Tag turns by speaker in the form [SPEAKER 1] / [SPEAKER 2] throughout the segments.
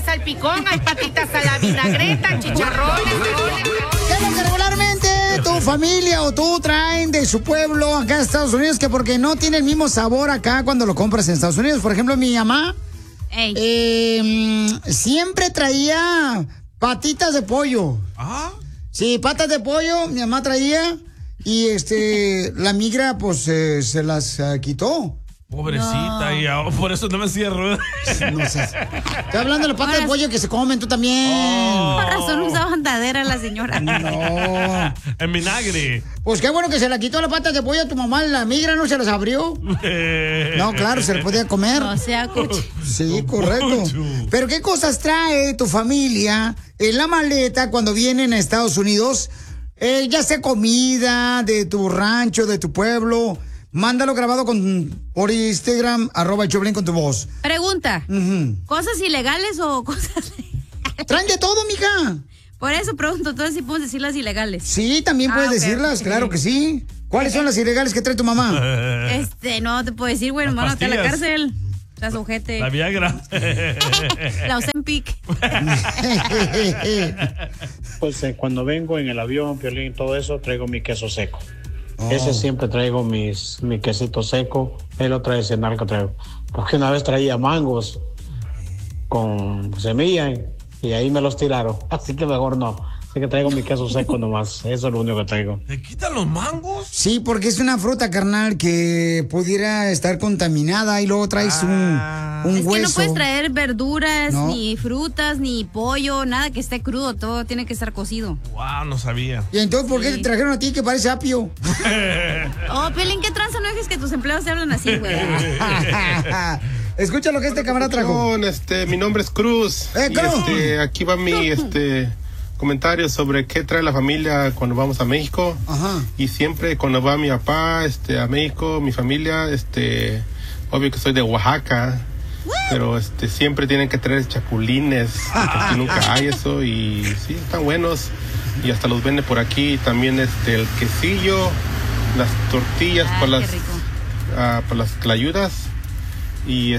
[SPEAKER 1] salpicón, hay patitas a la vinagreta, chicharrones.
[SPEAKER 2] ¿Qué es lo que regularmente tu familia o tú traen de su pueblo acá a Estados Unidos? Que porque no tiene el mismo sabor acá cuando lo compras en Estados Unidos. Por ejemplo, mi mamá siempre traía patitas de pollo. ¿Ah? Sí, patas de pollo, mi mamá traía. Y la migra, pues, se las quitó.
[SPEAKER 3] Pobrecita, y por eso no me hacía rueda.
[SPEAKER 2] No sé. Estoy hablando de las patas de pollo que se comen, tú también.
[SPEAKER 4] Por razón usaban dadera la señora.
[SPEAKER 2] No.
[SPEAKER 3] En vinagre.
[SPEAKER 2] Pues qué bueno que se la quitó la pata de pollo a tu mamá. La migra no se las abrió. No, claro, se le podía comer.
[SPEAKER 4] No sea cuchi.
[SPEAKER 2] Sí, correcto. Pero ¿qué cosas trae tu familia en la maleta cuando vienen a Estados Unidos? Ya sea comida de tu rancho, de tu pueblo. Mándalo grabado por Instagram, @Choplin con tu voz.
[SPEAKER 4] Pregunta. ¿Cosas ilegales o cosas legales?
[SPEAKER 2] Traen de todo, mija.
[SPEAKER 4] Por eso pregunto, entonces sí puedes decir las ilegales.
[SPEAKER 2] Sí, también puedes decirlas, claro que sí. ¿Cuáles son las ilegales que trae tu mamá?
[SPEAKER 4] No te puedo decir, güey, mándate a la cárcel. Estás ojete.
[SPEAKER 3] La Viagra.
[SPEAKER 4] La Ozempic.
[SPEAKER 5] Pues cuando vengo en el avión, Piolín, todo eso, traigo mi queso seco. Ese siempre traigo mi quesito seco. El otro adicional que traigo. Porque una vez traía mangos con semilla y ahí me los tiraron. Así que mejor no. Así que traigo mi queso seco nomás. Eso es lo único que traigo.
[SPEAKER 3] ¿Te quitan los mangos?
[SPEAKER 2] Sí, porque es una fruta, carnal, que pudiera estar contaminada y luego traes un hueso.
[SPEAKER 4] Que no puedes traer verduras, ni frutas, ni pollo, nada que esté crudo. Todo tiene que estar cocido.
[SPEAKER 3] Wow, no sabía.
[SPEAKER 2] ¿Y entonces por qué te trajeron a ti que parece apio?
[SPEAKER 4] Pelín, ¿qué tranza? No dejes que tus empleados se hablan así, güey.
[SPEAKER 2] Escucha lo que este camarada trajo.
[SPEAKER 6] Mi nombre es Cruz.
[SPEAKER 2] Cruz.
[SPEAKER 6] Y aquí va mi comentario sobre qué trae la familia cuando vamos a México.
[SPEAKER 2] Ajá.
[SPEAKER 6] Y siempre cuando va mi papá a México, mi familia, obvio que soy de Oaxaca, pero siempre tienen que traer chapulines, porque aquí nunca hay eso, y sí, están buenos, y hasta los venden por aquí. También el quesillo, las tortillas para las clayudas, y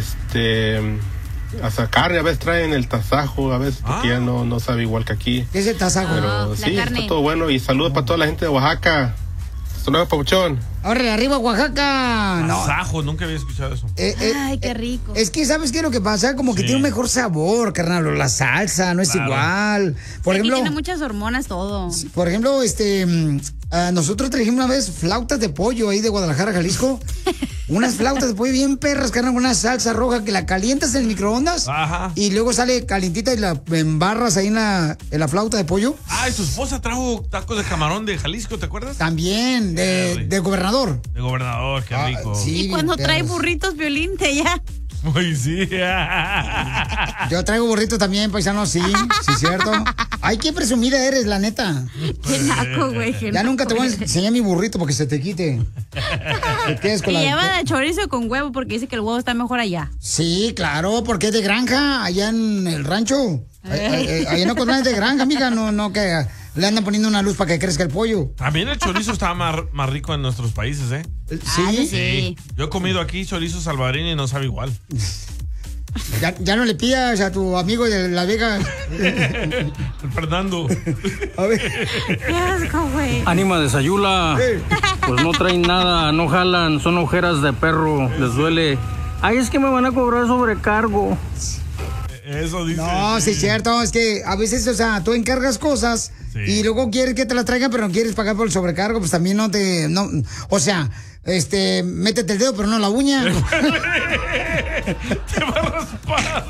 [SPEAKER 6] hasta carne a veces traen el tasajo, a veces porque ya no sabe igual que aquí.
[SPEAKER 2] ¿Qué es el tasajo?
[SPEAKER 6] Pero sí, está todo bueno, y saludos para toda la gente de Oaxaca. Hasta luego, papuchón.
[SPEAKER 2] ¡Órale, arriba Oaxaca!
[SPEAKER 3] Tasajo, nunca había escuchado eso.
[SPEAKER 4] Ay, qué rico.
[SPEAKER 2] Es que, ¿sabes qué es lo que pasa? Como que tiene un mejor sabor, carnal. La salsa no es igual. Por ejemplo,
[SPEAKER 4] tiene muchas hormonas todo.
[SPEAKER 2] Por ejemplo, nosotros trajimos una vez flautas de pollo ahí de Guadalajara, Jalisco. Unas flautas de pollo bien perras, carnal, con una salsa roja que la calientas en el microondas.
[SPEAKER 3] Ajá.
[SPEAKER 2] Y luego sale calientita y la embarras ahí en la flauta de pollo.
[SPEAKER 3] Y su esposa trajo tacos de camarón de Jalisco, ¿te acuerdas?
[SPEAKER 2] También, de gobernador.
[SPEAKER 3] De gobernador, qué rico.
[SPEAKER 2] Sí,
[SPEAKER 4] y cuando trae burritos, Violín, ya.
[SPEAKER 3] Uy, sí.
[SPEAKER 2] Yo traigo burritos también, paisano, sí, cierto. Ay, qué presumida eres, la neta.
[SPEAKER 4] Qué naco, güey.
[SPEAKER 2] Ya nunca te voy a enseñar mi burrito porque se te quite.
[SPEAKER 4] Y lleva de chorizo con huevo porque dice que el huevo está mejor allá.
[SPEAKER 2] Sí, claro, porque es de granja, allá en el rancho. Allá no es de granja, amiga, no que le andan poniendo una luz para que crezca el pollo.
[SPEAKER 3] También el chorizo está más rico en nuestros países, ¿eh?
[SPEAKER 2] Sí.
[SPEAKER 3] Yo he comido aquí chorizo salvadoreño y no sabe igual.
[SPEAKER 2] Ya no le pidas a tu amigo de La Vega.
[SPEAKER 3] El Fernando.
[SPEAKER 2] A ver.
[SPEAKER 4] Qué asco, güey.
[SPEAKER 7] Ánima de Sayula. Pues no traen nada, no jalan, son ojeras de perro, les duele. Ay, es que me van a cobrar sobrecargo.
[SPEAKER 3] Eso dice.
[SPEAKER 2] No, sí es cierto, es que a veces, tú encargas cosas y luego quieres que te las traigan, pero no quieres pagar por el sobrecargo, pues también métete el dedo, pero no la uña.
[SPEAKER 3] Te va a raspar.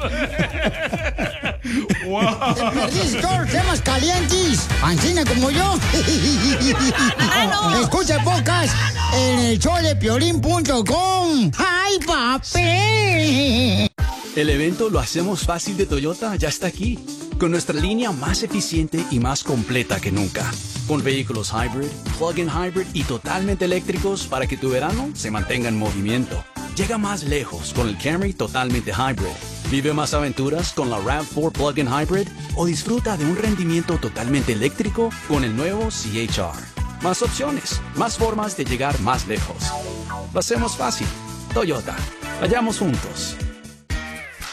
[SPEAKER 3] Wow.
[SPEAKER 2] Te perdiste todos los temas calientes, ancina como yo. Escucha el podcast en el showdepiolín.com. ¡Ay, papi!
[SPEAKER 8] El evento Lo Hacemos Fácil de Toyota ya está aquí, con nuestra línea más eficiente y más completa que nunca, con vehículos hybrid, plug-in hybrid y totalmente eléctricos para que tu verano se mantenga en movimiento. Llega más lejos con el Camry totalmente hybrid. Vive más aventuras con la RAV4 plug-in hybrid o disfruta de un rendimiento totalmente eléctrico con el nuevo CHR. Más opciones, más formas de llegar más lejos. Lo hacemos fácil. Toyota. Vayamos juntos.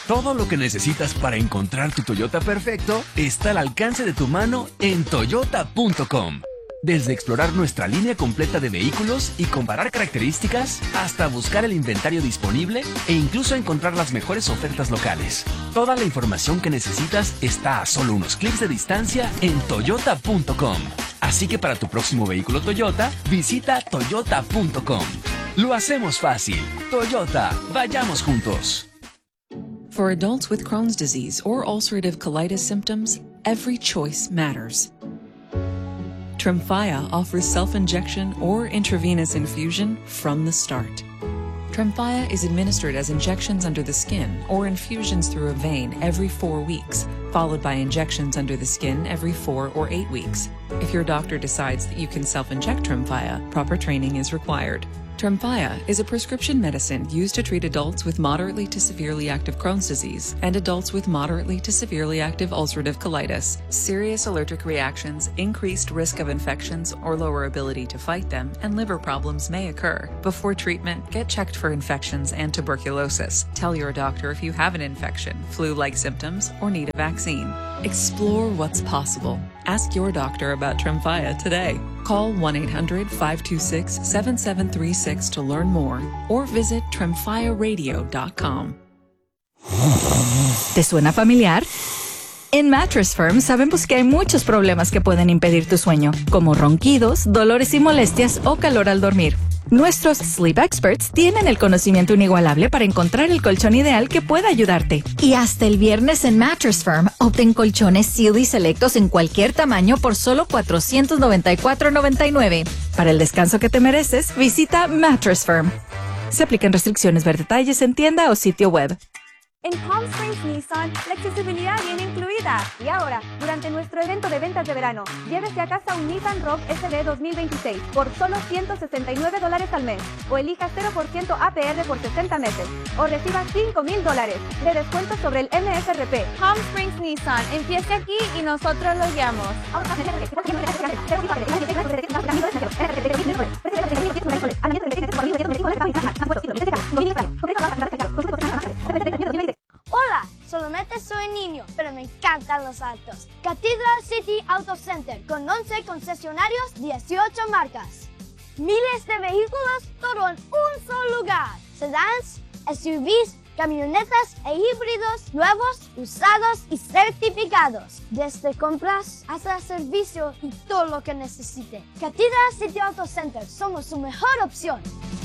[SPEAKER 9] Todo lo que necesitas para encontrar tu Toyota perfecto está al alcance de tu mano en Toyota.com. Desde explorar nuestra línea completa de vehículos y comparar características, hasta buscar el inventario disponible e incluso encontrar las mejores ofertas locales. Toda la información que necesitas está a solo unos clics de distancia en Toyota.com. Así que para tu próximo vehículo Toyota, visita Toyota.com. Lo hacemos fácil. Toyota, vayamos juntos.
[SPEAKER 10] For adults with Crohn's disease or ulcerative colitis symptoms, every choice matters. Tremfya offers self-injection or intravenous infusion from the start. Tremfya is administered as injections under the skin or infusions through a vein every 4 weeks, followed by injections under the skin every 4 or 8 weeks. If your doctor decides that you can self-inject Tremfya, proper training is required. Tremfya is a prescription medicine used to treat adults with moderately to severely active Crohn's disease and adults with moderately to severely active ulcerative colitis. Serious allergic reactions, increased risk of infections or lower ability to fight them, and liver problems may occur. Before treatment, get checked for infections and tuberculosis. Tell your doctor if you have an infection, flu-like symptoms, or need a vaccine. Explore what's possible. Ask your doctor about Tremfya today. Call 1-800-526-7736 to learn more or visit tremfyaradio.com.
[SPEAKER 11] ¿Te suena familiar? En Mattress Firm sabemos que hay muchos problemas que pueden impedir tu sueño, como ronquidos, dolores y molestias o calor al dormir. Nuestros Sleep Experts tienen el conocimiento inigualable para encontrar el colchón ideal que pueda ayudarte.
[SPEAKER 12] Y hasta el viernes en Mattress Firm, obtén colchones Sealy selectos en cualquier tamaño por solo $494.99.
[SPEAKER 11] Para el descanso que te mereces, visita Mattress Firm. Se aplican restricciones, ver detalles en tienda o sitio web.
[SPEAKER 13] En Palm Springs Nissan, la accesibilidad viene incluida. Y ahora, durante nuestro evento de ventas de verano, llévese a casa un Nissan Rogue SD 2026 por solo $169 al mes. O elija 0% APR por 60 meses. O reciba $5,000 de descuento sobre el MSRP.
[SPEAKER 14] Palm Springs Nissan, empiece aquí y nosotros lo guiamos.
[SPEAKER 15] Hola, solamente soy niño, pero me encantan los autos. Cathedral City Auto Center, con 11 concesionarios, 18 marcas. Miles de vehículos, todo en un solo lugar. Sedans, SUVs, camionetas e híbridos, nuevos, usados y certificados. Desde compras hasta servicio y todo lo que necesite. Cathedral City Auto Center, somos su mejor opción.